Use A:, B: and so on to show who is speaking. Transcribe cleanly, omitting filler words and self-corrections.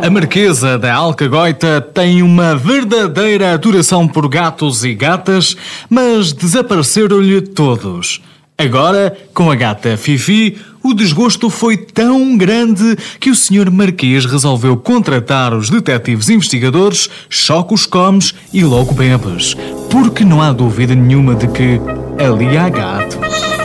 A: A Marquesa da Alcagoita tem uma verdadeira adoração por gatos e gatas, mas desapareceram-lhe todos. Agora, com a gata Fifi, o desgosto foi tão grande que o Sr. Marquês resolveu contratar os detetives investigadores Chocos Comes e Logo Bebes, porque não há dúvida nenhuma de que ali há gatos.